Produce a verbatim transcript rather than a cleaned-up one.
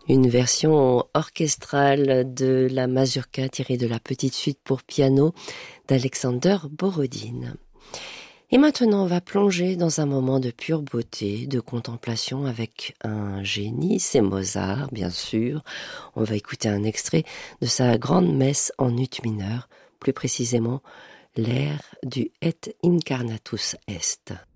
Une version orchestrale de la mazurka tirée de la petite suite pour piano d'Alexander Borodine. Et maintenant, on va plonger dans un moment de pure beauté, de contemplation avec un génie, c'est Mozart, bien sûr. On va écouter un extrait de sa grande messe en ut mineur, plus précisément l'air du Et incarnatus est.